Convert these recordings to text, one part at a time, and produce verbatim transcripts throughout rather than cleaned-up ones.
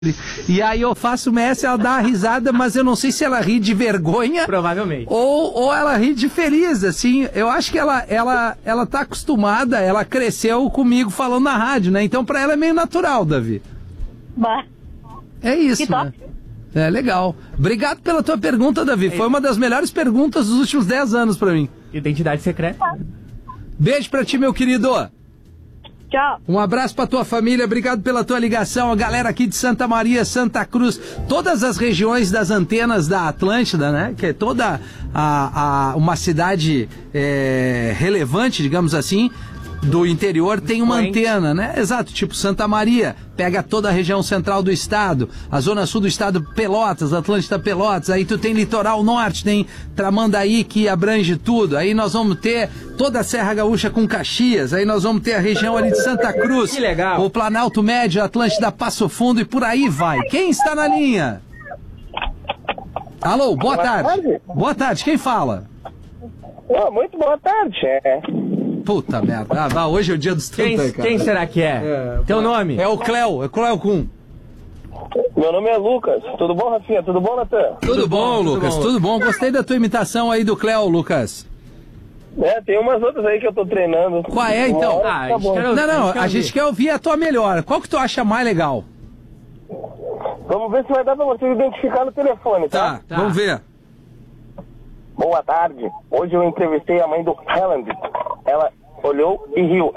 E aí eu faço o Messi, ela dá uma risada, mas eu não sei se ela ri de vergonha. Provavelmente. Ou, ou ela ri de feliz, assim. Eu acho que ela, ela, ela tá acostumada, ela cresceu comigo falando na rádio, né? Então pra ela é meio natural, Davi. Bah. É isso, Que né? É legal. Obrigado pela tua pergunta, Davi. Foi uma das melhores perguntas dos últimos dez anos pra mim. Identidade secreta. Beijo pra ti, meu querido. Tchau. Um abraço pra tua família, obrigado pela tua ligação, a galera aqui de Santa Maria, Santa Cruz, todas as regiões das antenas da Atlântida, né? Que é toda a, a, uma cidade é, relevante, digamos assim, do interior tem uma antena, né? Exato, tipo Santa Maria, pega toda a região central do estado, a zona sul do estado, Pelotas, Atlântida Pelotas, aí tu tem litoral norte, tem Tramandaí que abrange tudo, aí nós vamos ter toda a Serra Gaúcha com Caxias, aí nós vamos ter a região ali de Santa Cruz, que legal. O Planalto Médio, Atlântida, Passo Fundo e por aí vai. Quem está na linha? Alô, boa, boa tarde. tarde. Boa tarde, quem fala? Oh, muito boa tarde, é... Puta merda. Ah, vá, hoje é o dia dos quem, tanta, cara. Quem será que é? é Teu nome? É o Cléo, é o Cléo Kuhn. Meu nome é Lucas. Tudo bom, Rafinha? Tudo bom, Natan? Tudo, tudo bom, bom, Lucas, tudo bom. tudo bom. Gostei da tua imitação aí do Cléo, Lucas. É, tem umas outras aí que eu tô treinando. Qual é, então? Ah, tá bom. Não, não, a gente quer ouvir a tua melhor. Qual que tu acha mais legal? Vamos ver se vai dar pra você identificar no telefone, tá? Tá, tá. Vamos ver. Boa tarde. Hoje eu entrevistei a mãe do Haaland. Ela olhou e riu.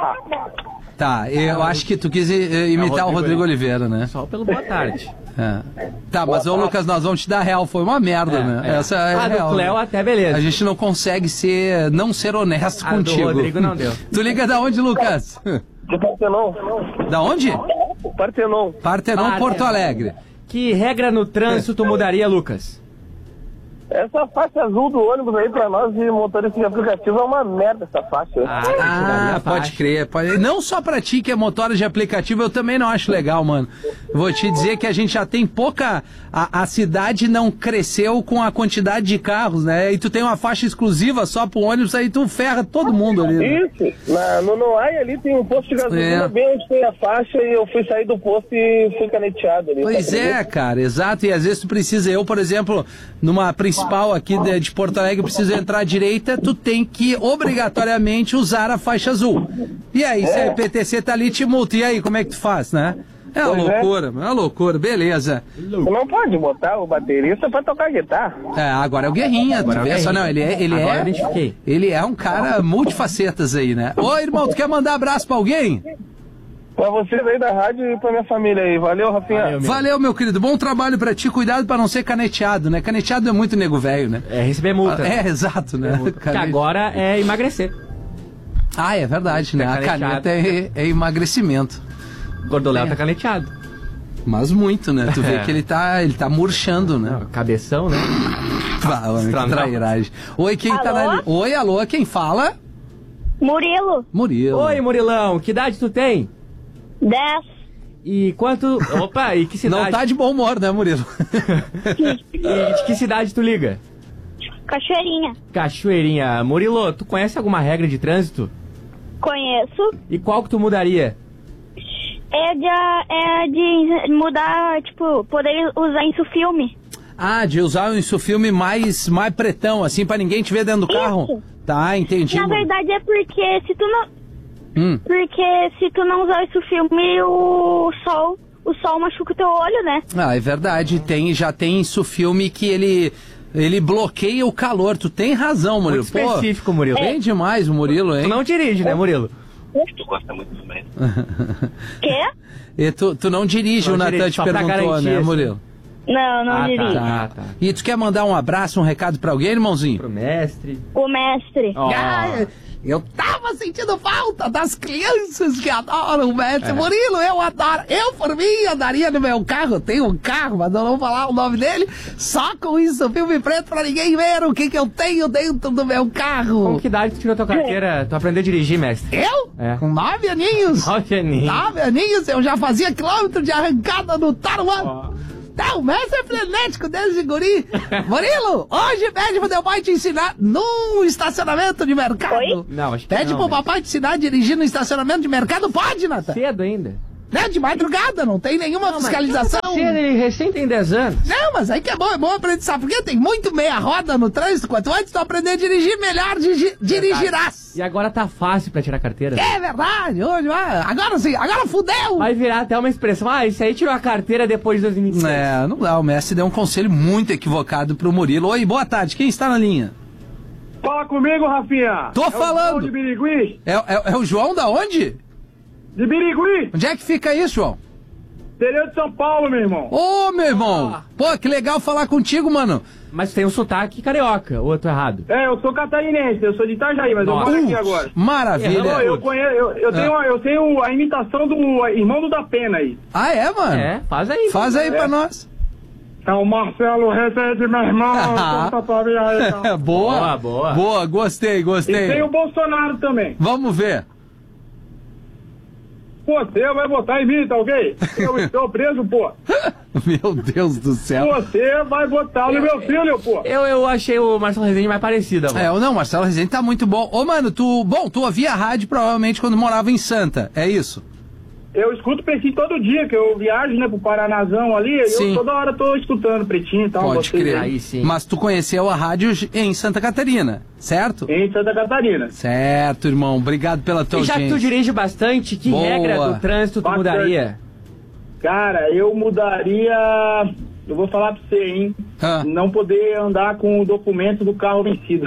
Tá, eu acho que tu quis imitar o Rodrigo Oliveira, né? Só pelo boa tarde. É. Tá, mas ô Lucas, nós vamos te dar real, foi uma merda, é, né? É. Essa é a real, do Cléo né? Até beleza. A gente não consegue ser, não ser honesto a contigo. Do Rodrigo não deu. Tu liga da onde, Lucas? De Partenon. Da onde? Partenon. Partenon, Porto Alegre. Que regra no trânsito tu mudaria, Lucas? Essa faixa azul do ônibus aí pra nós de motorista de aplicativo é uma merda, essa faixa. Ah, ah pode faixa. crer. Pode... Não só pra ti que é motora de aplicativo, eu também não acho legal, mano. Vou te dizer que a gente já tem pouca... A, a cidade não cresceu com a quantidade de carros, né? E tu tem uma faixa exclusiva só pro ônibus, aí tu ferra todo mundo ali. Né? Isso. Na, no Noai ali tem um posto de gasolina é. bem onde tem a faixa e eu fui sair do posto e fui caneteado ali. Pois é, cara, exato. E às vezes tu precisa... Eu, por exemplo, numa principal aqui de, de Porto Alegre, precisa entrar à direita, tu tem que obrigatoriamente usar a faixa azul. E aí, é. se a I P T C tá ali, te multa. E aí, como é que tu faz, né? É uma pois loucura, é. é uma loucura, beleza. Tu não pode botar o baterista pra tocar guitarra. É, agora é o Guerrinha, agora tu vê só, não, ele é, ele é, ele é um cara multifacetas aí, né? Ô, irmão, tu quer mandar abraço pra alguém? Pra vocês aí da rádio e pra minha família aí. Valeu, Rafinha. Valeu, meu, Valeu, meu querido. Bom trabalho pra ti. Cuidado pra não ser caneteado, né? Caneteado é muito nego velho, né? É receber multa. É, né? exato, né? Que agora é emagrecer. Ah, é verdade, né? A caneta é, é emagrecimento. Gordoléu é. tá caneteado. Mas muito, né? Tu vê é. que ele tá, ele tá murchando, né? Não, cabeção, né? Ah, homem, que trairagem. Oi, quem alô? tá na... Oi, alô, quem fala? Murilo. Murilo. Oi, Murilão. Que idade tu tem? Dez. E quanto... Opa, e que cidade? Não tá de bom humor, né, Murilo? E de que cidade tu liga? Cachoeirinha. Cachoeirinha. Murilo, tu conhece alguma regra de trânsito? Conheço. E qual que tu mudaria? É de, é de mudar, tipo, poder usar isso filme. Ah, de usar o insufilme mais, mais pretão, assim, pra ninguém te ver dentro do isso. carro? Tá, entendi. Na verdade é porque se tu não... Hum. Porque se tu não usar esse filme, o sol, o sol machuca o teu olho, né? Ah, é verdade. Tem, já tem insufilme que ele, ele bloqueia o calor. Tu tem razão, Murilo. Muito específico, Murilo. Bem demais o Murilo, hein? Tu não dirige, né, Murilo? Tu gosta muito do médico. Quê? E tu, tu não dirige, não o Natan te perguntou, né, Murilo? Não, não ah, dirijo. Tá, tá, tá. E tu quer mandar um abraço, um recado pra alguém, irmãozinho? Pro mestre. O mestre. Oh. Ah, eu tava sentindo falta das crianças que adoram o mestre é. Murilo, eu adoro. Eu, por mim, andaria no meu carro. Eu tenho um carro, mas eu não vou falar o nome dele. Só com isso, filme preto pra ninguém ver o que, que eu tenho dentro do meu carro. Com que idade tu tirou tua carteira? Tu aprendeu a dirigir, mestre? Eu? É. Com nove aninhos. Nove aninhos. Nove aninhos, eu já fazia quilômetro de arrancada no Taruan. Oh. Não, o mestre é frenético desde guri. Murilo, hoje pede pro teu pai te ensinar no estacionamento de mercado. Oi? Não, acho que Pede não, pro né? papai te ensinar a dirigir no estacionamento de mercado. Pode, Natan? Cedo ainda. né? De madrugada, não tem nenhuma Não, fiscalização. mas cedo, ele recém tem dez anos. Não, mas aí que é bom, é bom aprender, sabe por quê? Tem muito meia roda no trânsito, quanto antes tu aprender a dirigir, melhor digi- dirigirás. E agora tá fácil pra tirar carteira. É verdade, hoje, ah, agora sim, agora fudeu. Vai virar até uma expressão, ah, esse aí tirou a carteira depois de dois mil e vinte e seis. É, não dá, o Messi deu um conselho muito equivocado pro Murilo. Oi, boa tarde, quem está na linha? Fala comigo, Rafinha. Tô é falando. O João de Birigui. É, é, é o João da onde? De Birigui. Onde é que fica isso, João? Interior de São Paulo, meu irmão. Ô, meu irmão! Pô, que legal falar contigo, mano. Mas tem um sotaque carioca, ou eu tô errado? É, eu sou catarinense, eu sou de Itajaí, mas Nossa. eu moro aqui Uh, agora. É, Maravilha. Pô, eu conheço, eu, eu, tenho, a- eu tenho a imitação do irmão do da Pena aí. Ah, é, mano? É, faz aí. Faz aí É. pra nós. É o Marcelo Rezende, meu irmão. Conta pra mim aí, cara. boa, Boa, boa. Boa, gostei, E gostei. tem o Bolsonaro também. Vamos ver. Você vai votar em mim, tá ok? Eu estou preso, pô. Meu Deus do céu. Você vai votar no meu filho, pô. Eu, eu achei o Marcelo Rezende mais parecido, amor. É, não, Marcelo Rezende tá muito bom. Ô, mano, tu... Bom, tu ouvia a rádio provavelmente quando morava em Santa, é isso? Eu escuto Pretinho todo dia, que eu viajo, né, pro Paranazão ali, e Sim. eu toda hora tô escutando Pretinho e tal. Pode vocês crer. aí sim. Mas tu conheceu a rádio em Santa Catarina, certo? Em Santa Catarina. Certo, irmão. Obrigado pela tua E já que tu audiência. dirige bastante, que Boa. regra do trânsito tu Bastante. mudaria? Cara, eu mudaria... Eu vou falar pra você, hein? Ah. Não poder andar com o documento do carro vencido.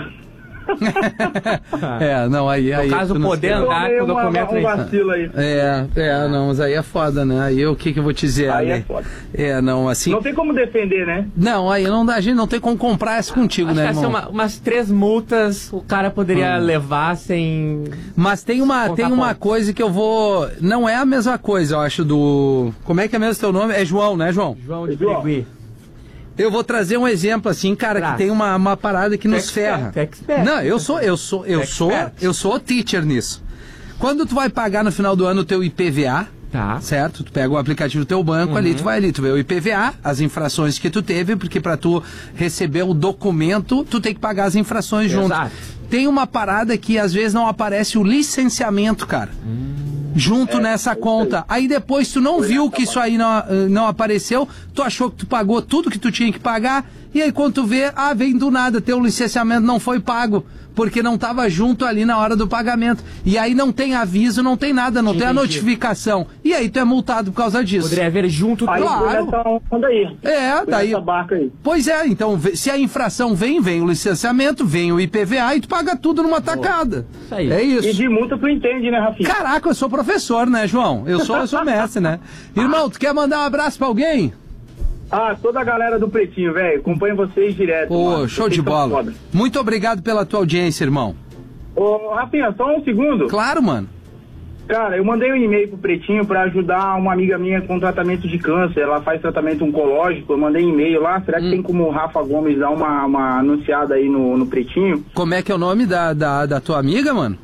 É, não, aí... aí No caso, tu não poder sei. andar Tomei com o uma- documento um aí. vacilo aí. É, é, não, mas aí é foda, né? Aí o que que eu vou te dizer, Aí é Ale? foda. É, não, assim... Não tem como defender, né? Não, aí não dá, a gente não tem como comprar essa contigo, Acho né, que ia ser irmão? uma- umas três multas o cara poderia Hum. levar sem... Mas tem uma, Contar tem uma pontos. coisa que eu vou... Não é a mesma coisa, eu acho, do... Como é que é mesmo teu nome? É João, né, João? João de João. Birigui. Eu vou trazer um exemplo, assim, cara, Traz. que tem uma, uma parada que nos expert, ferra. tu é expert. Não, eu sou, eu sou, eu sou, Expert. eu sou o teacher nisso. Quando tu vai pagar no final do ano o teu I P V A, Tá. certo? Tu pega o aplicativo do teu banco ali, tu vai ali, tu vê o I P V A, as infrações que tu teve, porque pra tu receber o documento, tu tem que pagar as infrações junto. Exato. Tem uma parada que às vezes não aparece o licenciamento, cara. Junto nessa conta. Aí depois tu não viu que isso aí não, eh, não apareceu, tu achou que tu pagou tudo que tu tinha que pagar, e aí quando tu vê, ah, vem do nada, teu licenciamento não foi pago, porque não estava junto ali na hora do pagamento. E aí não tem aviso, não tem nada, não tem a Entendi. notificação. E aí tu é multado por causa disso. Poderia haver junto... Aí Claro. foi nessa onda aí. É, Foi daí... nessa barca aí. Pois é, então vê- se a infração vem, vem o licenciamento, vem o I P V A e tu paga tudo numa tacada. Isso aí. É E isso. de multa tu entende, né, Rafinha? Caraca, eu sou professor, né, João? Eu sou, eu sou mestre, né? Irmão, tu quer mandar um abraço pra alguém? Ah, toda a galera do Pretinho, velho. Acompanho vocês direto. Ô, mano. show Vocês de são bola. foda. Muito obrigado pela tua audiência, irmão. Ô, Rafinha, só um segundo. Claro, mano. Cara, eu mandei um e-mail pro Pretinho pra ajudar uma amiga minha com tratamento de câncer. Ela faz tratamento oncológico. Eu mandei e-mail lá. Será que Hum. tem como o Rafa Gomes dar uma, uma anunciada aí no, no Pretinho? Como é que é o nome da, da, da tua amiga, mano?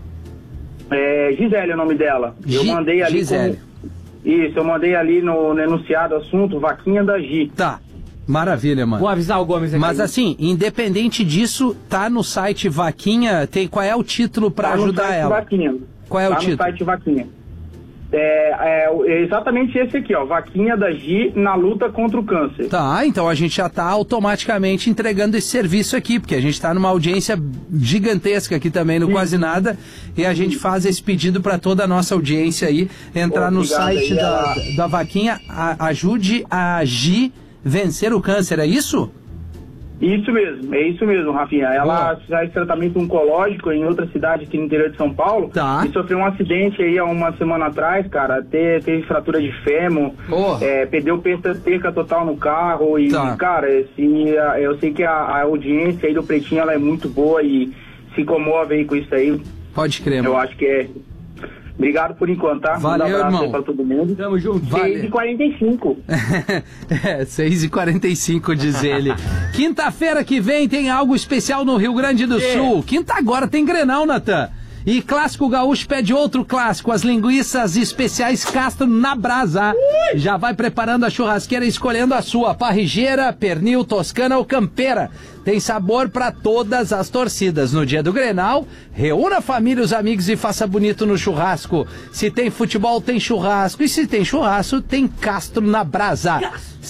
É, Gisele é o nome dela. Eu Gi- mandei ali Gisele. como... Isso, eu mandei ali no, no enunciado assunto, vaquinha da Gi. Tá. Maravilha, mano. Vou avisar o Gomes aqui. Mas assim, independente disso, tá no site Vaquinha, tem qual é o título pra Tá no ajudar site ela? Vaquinha. Qual é o tá título? no site Vaquinha. É, é, é exatamente esse aqui, ó. Vaquinha da Gi na luta contra o câncer. Tá, então a gente já tá automaticamente entregando esse serviço aqui, porque a gente tá numa audiência gigantesca aqui também no Quase Nada, e a gente faz esse pedido para toda a nossa audiência aí, entrar no Obrigado site aí, da, ela- da Vaquinha, a- ajude a Gi vencer o câncer, é isso? Isso mesmo, é isso mesmo, Rafinha. Ela Boa. faz tratamento oncológico em outra cidade aqui no interior de São Paulo. Tá. E sofreu um acidente aí há uma semana atrás, cara. Te- Teve fratura de fêmur, Oh. é, perdeu perca, perca total no carro. E, Tá. cara, esse, a- eu sei que a, a audiência aí do Pretinho ela é muito boa e se comove aí com isso aí. Pode crer, Eu mano. acho que é. Obrigado por enquanto, tá? Valeu, um abraço irmão. aí pra todo mundo. Tamo junto. Valeu. seis e quarenta e cinco. É, seis e quarenta e cinco, diz ele. Quinta-feira que vem tem algo especial no Rio Grande do É. Sul. Quinta agora tem Grenal, Natan. E Clássico Gaúcho pede outro clássico, as linguiças especiais Castro na brasa. Já vai preparando a churrasqueira e escolhendo a sua, parrigeira, pernil, toscana ou campeira. Tem sabor para todas as torcidas. No dia do Grenal, reúna a família, os amigos e faça bonito no churrasco. Se tem futebol, tem churrasco. E se tem churrasco, tem Castro na brasa.